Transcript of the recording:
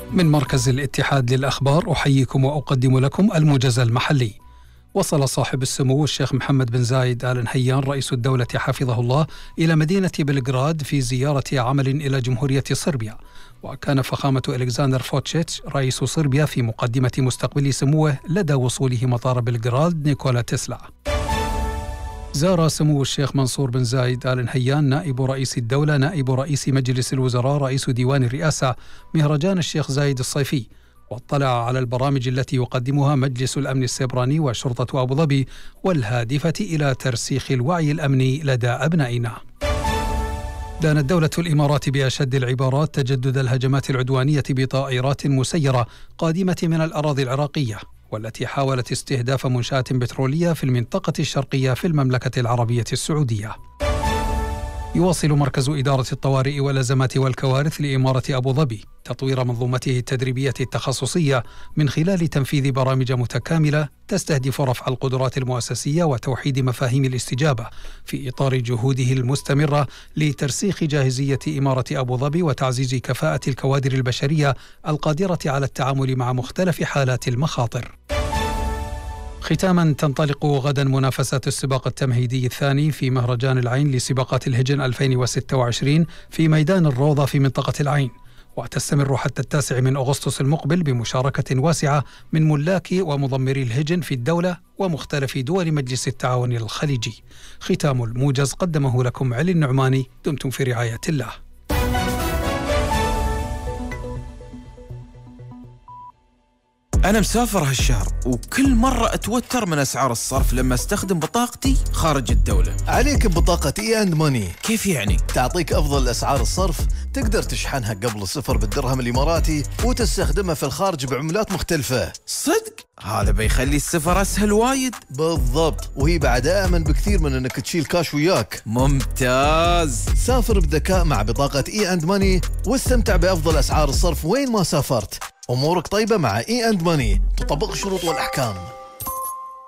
من مركز الاتحاد للأخبار أحييكم وأقدم لكم الموجز المحلي. وصل صاحب السمو الشيخ محمد بن زايد آل نهيان رئيس الدولة حفظه الله إلى مدينة بلغراد في زيارة عمل إلى جمهورية صربيا، وكان فخامة ألكسندر فوتشيتش رئيس صربيا في مقدمة مستقبل سموه لدى وصوله مطار بلغراد نيكولا تسلا. زار سمو الشيخ منصور بن زايد آل نهيان نائب رئيس الدولة نائب رئيس مجلس الوزراء رئيس ديوان الرئاسة مهرجان الشيخ زايد الصيفي، واطلع على البرامج التي يقدمها مجلس الأمن السيبراني وشرطة أبو ظبي والهادفة إلى ترسيخ الوعي الأمني لدى أبنائنا. دانت دولة الإمارات بأشد العبارات تجدد الهجمات العدوانية بطائرات مسيرة قادمة من الأراضي العراقية، والتي حاولت استهداف منشآت بترولية في المنطقة الشرقية في المملكة العربية السعودية. يواصل مركز إدارة الطوارئ والأزمات والكوارث لإمارة أبو ظبي تطوير منظومته التدريبية التخصصية من خلال تنفيذ برامج متكاملة تستهدف رفع القدرات المؤسسية وتوحيد مفاهيم الاستجابة في إطار جهوده المستمرة لترسيخ جاهزية إمارة أبو ظبي وتعزيز كفاءة الكوادر البشرية القادرة على التعامل مع مختلف حالات المخاطر. ختاما، تنطلق غدا منافسات السباق التمهيدي الثاني في مهرجان العين لسباقات الهجن 2026 في ميدان الروضة في منطقة العين، وتستمر حتى 9 أغسطس المقبل بمشاركة واسعة من ملاك ومضمري الهجن في الدولة ومختلف دول مجلس التعاون الخليجي. ختام الموجز قدمه لكم علي النعماني، دمتم في رعاية الله. أنا مسافر هالشهر وكل مرة أتوتر من أسعار الصرف لما أستخدم بطاقتي خارج الدولة. عليك ببطاقة E&Money. كيف يعني؟ تعطيك أفضل أسعار الصرف، تقدر تشحنها قبل السفر بالدرهم الإماراتي وتستخدمها في الخارج بعملات مختلفة. صدق؟ هذا بيخلي السفر أسهل وايد. بالضبط، وهي بعد آمن بكثير من أنك تشيل كاش وياك. ممتاز. سافر بذكاء مع بطاقة E&Money واستمتع بأفضل أسعار الصرف وين ما سافرت. أمورك طيبة مع E&Money، تطبق الشروط والأحكام.